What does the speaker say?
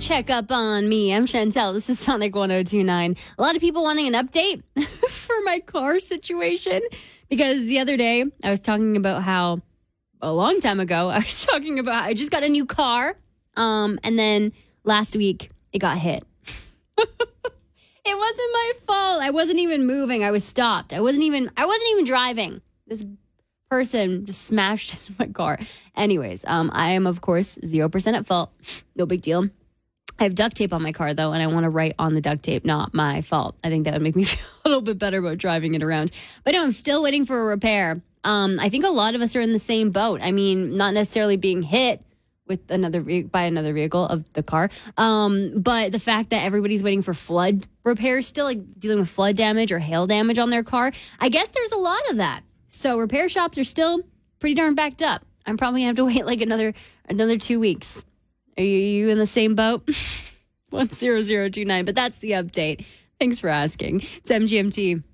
check up on me. I'm Chantel. This is Sonic 1029. A lot of people wanting an update for my car situation because the other day I was talking about how a long time ago I was talking about how I just got a new car. And then last week it got hit. It wasn't my fault. I wasn't even moving. I was stopped. I wasn't even driving. This person just smashed into my car. Anyways, I am, of course, 0% at fault. No big deal. I have duct tape on my car, though, and I want to write on the duct tape, not my fault. I think that would make me feel a little bit better about driving it around. But no, I'm still waiting for a repair. I think a lot of us are in the same boat. I mean, not necessarily being hit with by another vehicle of the car. But the fact that everybody's waiting for flood repairs still, like dealing with flood damage or hail damage on their car. I guess there's a lot of that. So repair shops are still pretty darn backed up. I'm probably going to have to wait like another 2 weeks. Are you in the same boat? 10029, but that's the update. Thanks for asking. It's MGMT.